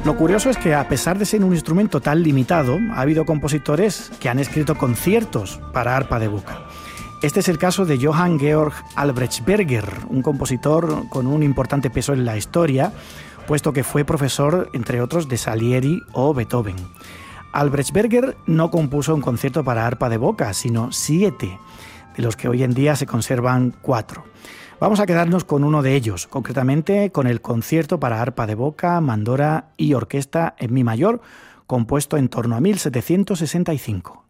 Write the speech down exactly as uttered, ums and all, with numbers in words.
Lo curioso es que, a pesar de ser un instrumento tan limitado, ha habido compositores que han escrito conciertos para arpa de boca. Este es el caso de Johann Georg Albrechtsberger, un compositor con un importante peso en la historia, puesto que fue profesor, entre otros, de Salieri o Beethoven. Albrechtsberger no compuso un concierto para arpa de boca, sino siete, de los que hoy en día se conservan cuatro. Vamos a quedarnos con uno de ellos, concretamente con el concierto para arpa de boca, mandora y orquesta en mi mayor, compuesto en torno a mil setecientos sesenta y cinco.